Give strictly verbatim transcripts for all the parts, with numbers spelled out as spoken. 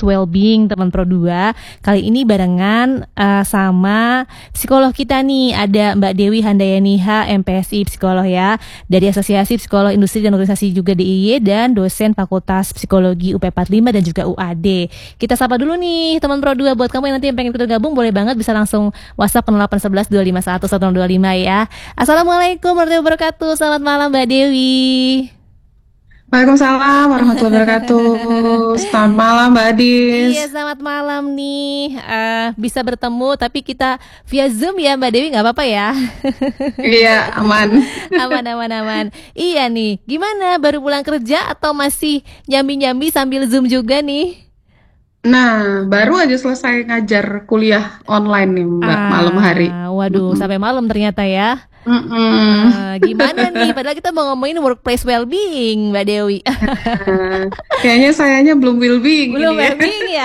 Wellbeing teman Pro dua. Kali ini barengan uh, sama psikolog kita nih, ada Mbak Dewi Handayaniha, M P S I psikolog ya, dari Asosiasi Psikolog Industri dan Organisasi juga D I Y, dan dosen Fakultas Psikologi U P empat puluh lima dan juga U A D. Kita sapa dulu nih teman Pro dua. Buat kamu yang nanti yang pengen ikut gabung, boleh banget bisa langsung WhatsApp nol delapan satu satu dua lima satu satu nol dua lima ya. Assalamualaikum warahmatullahi wabarakatuh. Selamat malam Mbak Dewi. Waalaikumsalam warahmatullahi wabarakatuh. Selamat malam Mbak Adis. Iya, selamat malam nih. Uh, bisa bertemu tapi kita via Zoom ya Mbak Dewi, nggak apa-apa ya? Iya, aman. Aman, aman, aman. Iya nih, gimana? Baru pulang kerja atau masih nyambi-nyambi sambil Zoom juga nih? Nah, baru aja selesai ngajar kuliah online nih Mbak, ah, malam hari. Waduh, mm-hmm. sampai malam ternyata ya. Uh, gimana nih? Padahal kita mau ngomongin workplace well-being, Mbak Dewi. uh, Kayaknya sayanya belum well-being. Belum well-being ya.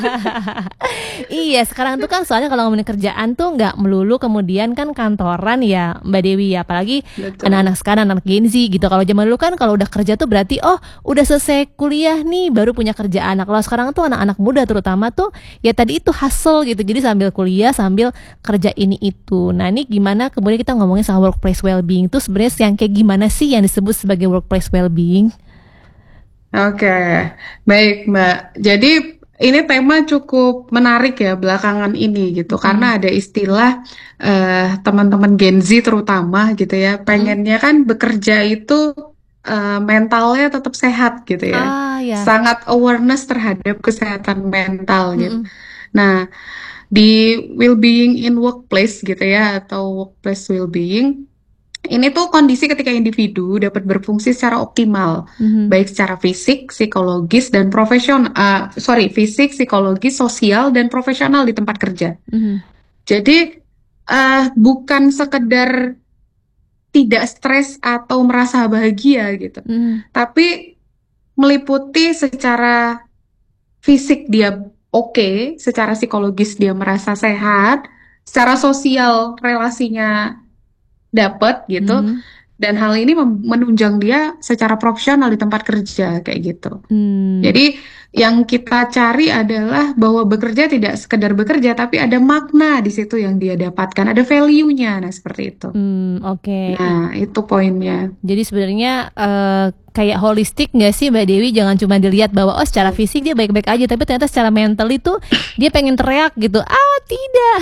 Iya, sekarang tuh kan soalnya kalau ngomongin kerjaan tuh nggak melulu kemudian kan kantoran ya, Mbak Dewi ya. Apalagi betul. Anak-anak sekarang, anak Gen Z gitu. Kalau zaman dulu kan kalau udah kerja tuh berarti oh udah selesai kuliah nih baru punya kerjaan. Nah, kalau sekarang tuh anak-anak muda terutama tuh ya tadi itu hustle gitu. Jadi sambil kuliah sambil kerja ini itu. Nah, ini gimana kemudian kita ngomong sama workplace well-being itu sebenarnya yang kayak gimana sih yang disebut sebagai workplace well-being? Oke, baik Mbak. Jadi ini tema cukup menarik ya belakangan ini gitu, hmm. karena ada istilah uh, teman-teman Gen Z terutama gitu ya, pengennya kan bekerja itu uh, mentalnya tetap sehat gitu ya, ah, ya. sangat awareness terhadap kesehatan mental hmm. gitu. Nah, di well-being in workplace gitu ya, atau workplace well-being, ini tuh kondisi ketika individu dapat berfungsi secara optimal, mm-hmm. baik secara fisik, psikologis, dan profesional, uh, sorry, fisik, psikologis, sosial, dan profesional di tempat kerja. Mm-hmm. Jadi, uh, bukan sekedar tidak stres atau merasa bahagia gitu, mm-hmm. tapi meliputi secara fisik dia oke, okay, secara psikologis dia merasa sehat, secara sosial relasinya dapat gitu, mm-hmm. dan hal ini menunjang dia secara profesional di tempat kerja kayak gitu. Mm. Jadi yang kita cari adalah bahwa bekerja tidak sekedar bekerja, tapi ada makna di situ yang dia dapatkan, ada value-nya, nah seperti itu. Mm, Oke. Okay. Nah itu poinnya. Jadi sebenarnya uh, kayak holistik nggak sih Mbak Dewi? Jangan cuma dilihat bahwa oh secara fisik dia baik-baik aja, tapi ternyata secara mental itu dia pengen teriak gitu. Ah tidak.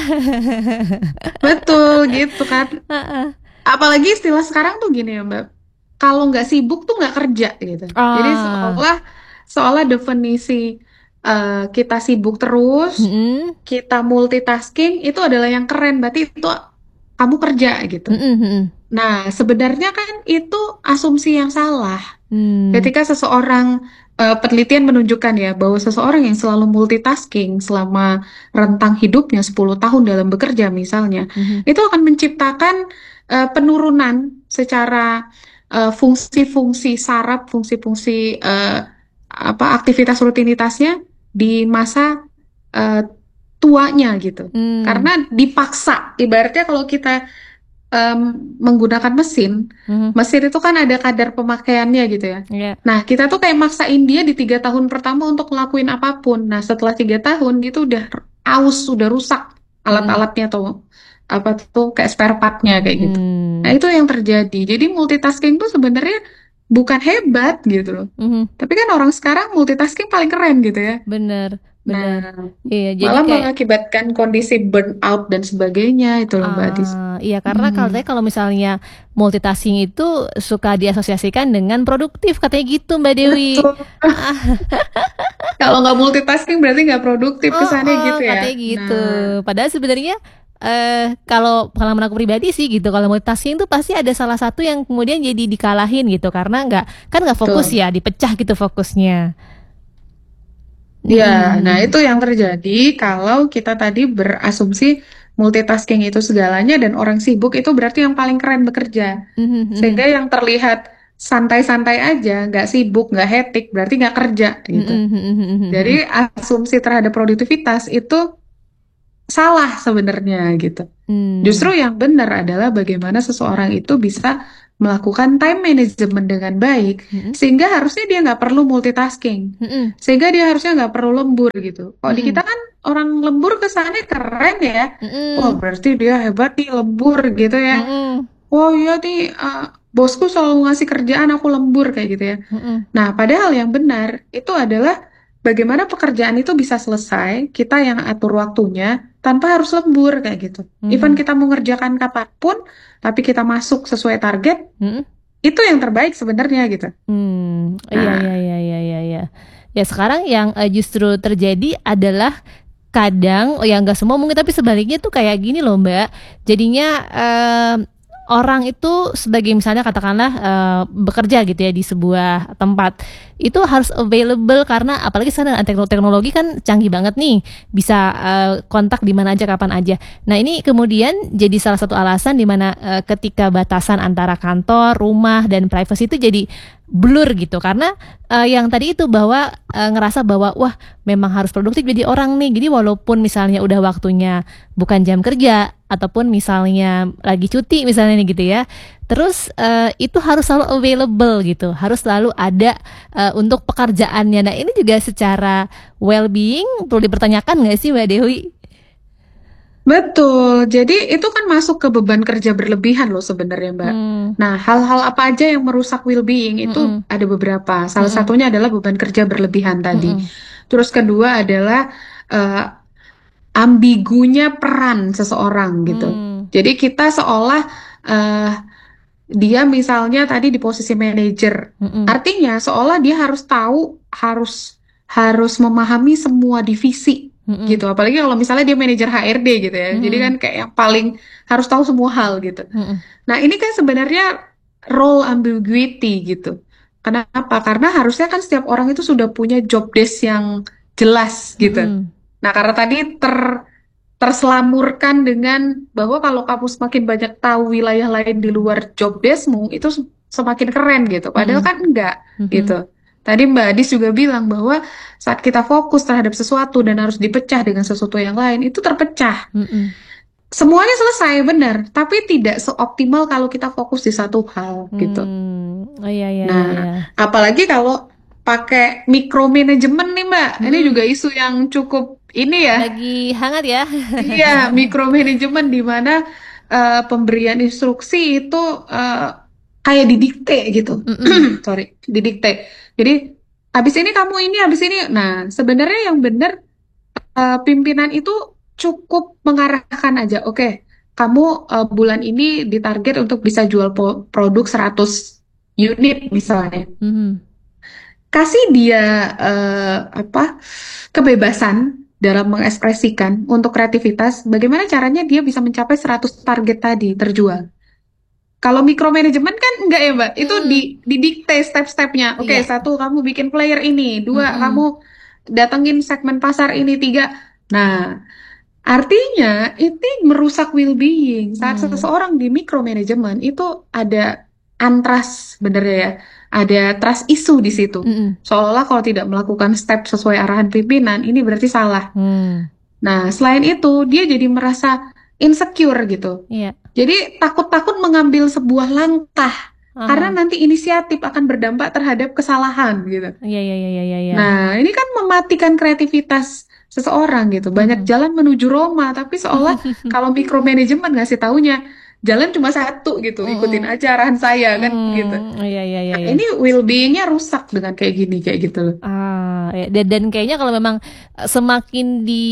Betul gitu kan. Uh-uh. Apalagi istilah sekarang tuh gini ya Mbak, kalau nggak sibuk tuh nggak kerja gitu. Ah. Jadi seolah seolah definisi uh, kita sibuk terus, mm-hmm. kita multitasking itu adalah yang keren, berarti itu kamu kerja gitu. Mm-hmm. Nah sebenarnya kan itu asumsi yang salah. Mm. Ketika seseorang uh, penelitian menunjukkan ya bahwa seseorang yang selalu multitasking selama rentang hidupnya sepuluh tahun dalam bekerja misalnya, mm-hmm. itu akan menciptakan uh, penurunan secara uh, fungsi-fungsi saraf, fungsi-fungsi uh, apa aktivitas rutinitasnya di masa uh, tuanya gitu. Hmm. Karena dipaksa. Ibaratnya kalau kita um, menggunakan mesin, hmm. mesin itu kan ada kadar pemakaiannya gitu ya. Yeah. Nah kita tuh kayak maksain dia di tiga tahun pertama untuk ngelakuin apapun. Nah setelah tiga tahun itu udah aus, udah rusak alat-alatnya tuh. Apa tuh kayak spare part-nya kayak gitu. Hmm. Nah itu yang terjadi. Jadi multitasking tuh sebenarnya bukan hebat gitu loh. Mm-hmm. Tapi kan orang sekarang multitasking paling keren gitu ya. Bener, bener. Nah, iya, jadi malah kayak mengakibatkan kondisi burnout dan sebagainya itu loh Mbak Adis. Uh, iya, karena hmm. katanya kalau misalnya multitasking itu suka diasosiasikan dengan produktif, katanya gitu Mbak Dewi. Kalau nggak multitasking berarti nggak produktif, oh, kesannya oh, gitu ya. Katanya gitu. Nah. Padahal sebenarnya Uh, kalau pengalaman aku pribadi sih gitu, kalau multitasking tuh pasti ada salah satu yang kemudian jadi dikalahin gitu, karena nggak kan nggak fokus Tuh. ya, dipecah gitu fokusnya. Ya, hmm. nah itu yang terjadi kalau kita tadi berasumsi multitasking itu segalanya dan orang sibuk itu berarti yang paling keren bekerja, hmm. sehingga yang terlihat santai-santai aja, nggak sibuk, nggak hektik, berarti nggak kerja gitu. Hmm. Jadi asumsi terhadap produktivitas itu salah sebenarnya gitu. Hmm. Justru yang benar adalah bagaimana seseorang itu bisa melakukan time management dengan baik, mm-hmm. sehingga harusnya dia nggak perlu multitasking, mm-hmm. sehingga dia harusnya nggak perlu lembur gitu. Kalau mm-hmm. di kita kan orang lembur kesannya keren ya, mm-hmm. oh berarti dia hebat nih lembur gitu ya, mm-hmm. oh iya nih uh, bosku selalu ngasih kerjaan aku lembur kayak gitu ya. Mm-hmm. Nah padahal yang benar itu adalah bagaimana pekerjaan itu bisa selesai, kita yang atur waktunya tanpa harus lembur kayak gitu. Mm-hmm. Even kita mau ngerjakan kapanpun, tapi kita masuk sesuai target, mm-hmm. itu yang terbaik sebenarnya gitu. Hmm, iya nah. iya iya iya iya iya. Ya sekarang yang uh, justru terjadi adalah kadang, oh ya nggak semua mungkin, tapi sebaliknya tuh kayak gini loh Mbak. Jadinya uh, orang itu sebagai misalnya katakanlah uh, bekerja gitu ya di sebuah tempat, itu harus available karena apalagi sekarang teknologi kan canggih banget nih, bisa uh, kontak di mana aja kapan aja. Nah ini kemudian jadi salah satu alasan di mana uh, ketika batasan antara kantor, rumah dan privacy itu jadi blur gitu, karena uh, yang tadi itu bahwa uh, ngerasa bahwa wah memang harus produktif jadi orang nih, jadi walaupun misalnya udah waktunya bukan jam kerja ataupun misalnya lagi cuti misalnya nih gitu ya, terus uh, itu harus selalu available gitu, harus selalu ada uh, untuk pekerjaannya. Nah ini juga secara well-being perlu dipertanyakan nggak sih Mbak Dewi? Betul, jadi itu kan masuk ke beban kerja berlebihan loh sebenarnya Mbak. Hmm. Nah, hal-hal apa aja yang merusak well-being itu mm-mm. ada beberapa. Salah mm-mm. satunya adalah beban kerja berlebihan tadi. Mm-mm. Terus kedua adalah uh, ambigunya peran seseorang gitu. Hmm. Jadi kita seolah uh, dia misalnya tadi di posisi manajer, mm-mm. artinya seolah dia harus tahu, harus harus memahami semua divisi. Mm-hmm. gitu, apalagi kalau misalnya dia manajer H R D gitu ya, mm-hmm. jadi kan kayak yang paling harus tahu semua hal gitu. Mm-hmm. Nah ini kan sebenarnya role ambiguity gitu. Kenapa? Karena harusnya kan setiap orang itu sudah punya job desk yang jelas gitu. Mm-hmm. Nah karena tadi ter terselamurkan dengan bahwa kalau kamu semakin banyak tahu wilayah lain di luar job deskmu itu semakin keren gitu. Padahal mm-hmm. kan enggak mm-hmm. gitu. Tadi Mbak Adis juga bilang bahwa saat kita fokus terhadap sesuatu dan harus dipecah dengan sesuatu yang lain, itu terpecah. Mm-mm. Semuanya selesai, benar. Tapi tidak seoptimal kalau kita fokus di satu hal, mm. gitu. Oh iya, iya, nah, iya. apalagi kalau pakai micromanagement nih Mbak. Mm. Ini juga isu yang cukup ini ya. Lagi hangat ya. Iya, micromanagement di mana uh, pemberian instruksi itu uh, kayak didikte gitu. Sorry, didikte. Jadi, habis ini kamu ini, habis ini. Nah, sebenarnya yang benar uh, pimpinan itu cukup mengarahkan aja. Oke, okay, kamu uh, bulan ini ditarget untuk bisa jual po- produk seratus unit misalnya. Mm-hmm. Kasih dia uh, apa kebebasan dalam mengekspresikan untuk kreativitas. Bagaimana caranya dia bisa mencapai seratus target tadi terjual. Kalau micromanagement kan enggak ya Mbak, itu hmm. di didikte step-stepnya. Oke, okay, yeah. satu kamu bikin player ini, dua mm-hmm. kamu datengin segmen pasar ini, tiga. Nah, artinya itu merusak well-being. Saat hmm. seseorang di micromanagement itu ada untrust sebenarnya ya, ada trust issue di situ. Mm-hmm. Seolah kalau tidak melakukan step sesuai arahan pimpinan, ini berarti salah. Hmm. Nah, selain itu dia jadi merasa insecure gitu. Yeah. Jadi takut-takut mengambil sebuah langkah uh-huh. karena nanti inisiatif akan berdampak terhadap kesalahan gitu. Iya iya iya iya iya. Nah, ini kan mematikan kreativitas seseorang gitu. Banyak uh-huh. jalan menuju Roma, tapi seolah kalau micromanagement ngasih taunya jalan cuma satu gitu, ikutin aja arahan saya kan mm, gitu. Iya iya iya. Nah, ini well-being-nya rusak dengan kayak gini kayak gitu loh. Ah, ya. dan, dan kayaknya kalau memang semakin di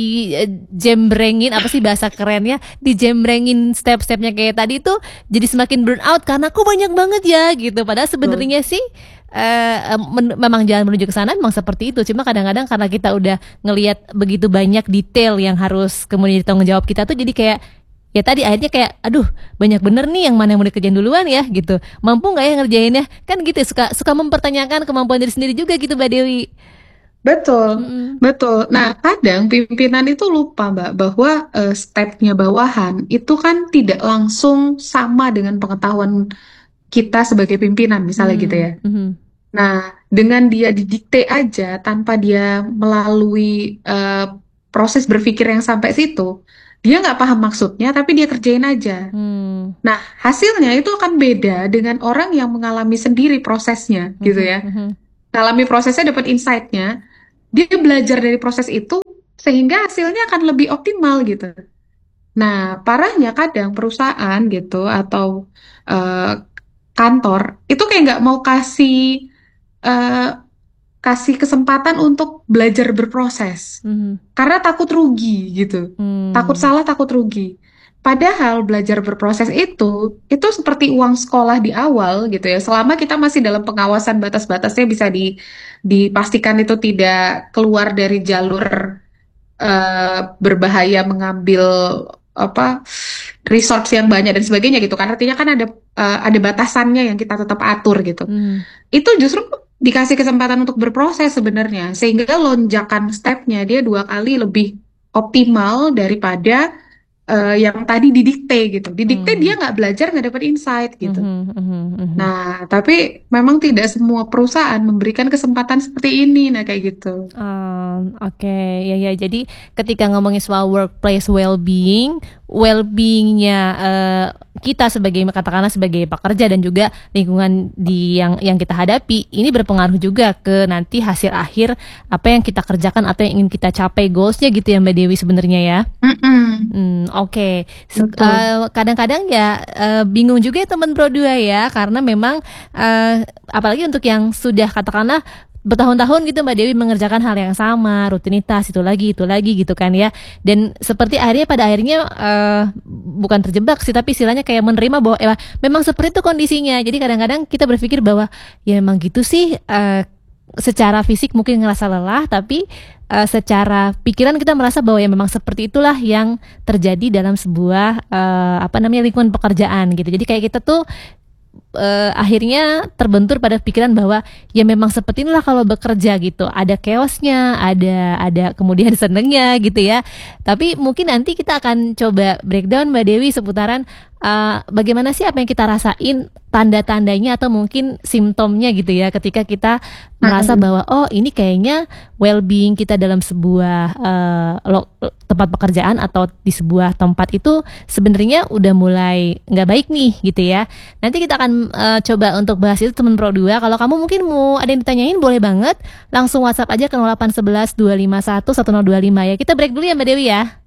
jembrengin apa sih bahasa kerennya, dijembrengin step-stepnya kayak tadi tuh jadi semakin burn out karena kok banyak banget ya gitu. Padahal sebenarnya hmm. sih Uh, men- memang jalan menuju ke sana memang seperti itu. Cuma kadang-kadang karena kita udah ngelihat begitu banyak detail yang harus kemudian ditanggung jawab kita tuh jadi kayak ya tadi akhirnya kayak aduh banyak bener nih yang mana yang mau dikerjain duluan ya gitu, mampu nggak ya ngerjainnya kan gitu, suka suka mempertanyakan kemampuan diri sendiri juga gitu Mbak Dewi. Betul, mm-hmm. betul. Nah kadang pimpinan itu lupa Mbak bahwa uh, stepnya bawahan itu kan tidak langsung sama dengan pengetahuan kita sebagai pimpinan misalnya mm-hmm. gitu ya. Mm-hmm. Nah dengan dia didikte aja tanpa dia melalui uh, proses berpikir yang sampai situ, dia nggak paham maksudnya, tapi dia kerjain aja. Hmm. Nah, hasilnya itu akan beda dengan orang yang mengalami sendiri prosesnya, gitu Mhm, ya. mhm. Mengalami prosesnya, dapat insight-nya, dia belajar dari proses itu, sehingga hasilnya akan lebih optimal, gitu. Nah, parahnya kadang perusahaan gitu, atau eh, kantor, itu kayak nggak mau kasih eh, kasih kesempatan untuk belajar berproses. Mhm. Karena takut rugi gitu. Takut Hmm. salah, takut rugi. Padahal belajar berproses itu, itu seperti uang sekolah di awal gitu ya. Selama kita masih dalam pengawasan batas-batasnya bisa di, dipastikan itu tidak keluar dari jalur eh, berbahaya mengambil apa resource yang banyak dan sebagainya gitu kan. Artinya kan ada eh, ada batasannya yang kita tetap atur gitu. Hmm. Itu justru dikasih kesempatan untuk berproses sebenarnya, sehingga lonjakan stepnya dia dua kali lebih optimal daripada eh, yang tadi didikte gitu. Didikte dia Hmm. nggak belajar, nggak dapat insight gitu. Mhm, mhm, mhm. Nah, tapi memang tidak semua perusahaan memberikan kesempatan seperti ini, nah kayak gitu. Um, Oke, ya ya. Jadi ketika ngomongin soal workplace well-being, well-beingnya eh, kita sebagai katakanlah sebagai pekerja dan juga lingkungan di yang yang kita hadapi, ini berpengaruh juga ke nanti hasil akhir apa yang kita kerjakan atau yang ingin kita capai goalsnya gitu ya Mbak Dewi sebenarnya ya. Mm-mm, Hmm, oke. Se- betul. eh, kadang-kadang ya eh, bingung juga ya teman Pro dua ya, karena memang eh, apalagi untuk yang sudah katakanlah bertahun-tahun gitu Mbak Dewi mengerjakan hal yang sama, rutinitas itu lagi itu lagi gitu kan ya. Dan seperti akhirnya pada akhirnya eh, bukan terjebak sih, tapi istilahnya kayak menerima bahwa eh, memang seperti itu kondisinya. Jadi kadang-kadang kita berpikir bahwa ya memang gitu sih. eh, secara fisik mungkin ngerasa lelah, tapi uh, secara pikiran kita merasa bahwa ya memang seperti itulah yang terjadi dalam sebuah uh, apa namanya lingkungan pekerjaan gitu. Jadi kayak kita tuh uh, akhirnya terbentur pada pikiran bahwa ya memang seperti inilah kalau bekerja gitu. Ada chaosnya, ada ada kemudian senengnya gitu ya. Tapi mungkin nanti kita akan coba breakdown Mbak Dewi seputaran uh, bagaimana sih apa yang kita rasain, tanda-tandanya atau mungkin simptomnya gitu ya ketika kita merasa Mm-mm. bahwa oh ini kayaknya well-being kita dalam sebuah uh, lo- tempat pekerjaan atau di sebuah tempat itu sebenarnya udah mulai nggak baik nih gitu ya. Nanti kita akan uh, coba untuk bahas itu teman Pro dua. Kalau kamu mungkin mau ada yang ditanyain boleh banget langsung WhatsApp aja ke nol delapan satu satu dua lima satu satu nol dua lima ya. Kita break dulu ya Mbak Dewi ya.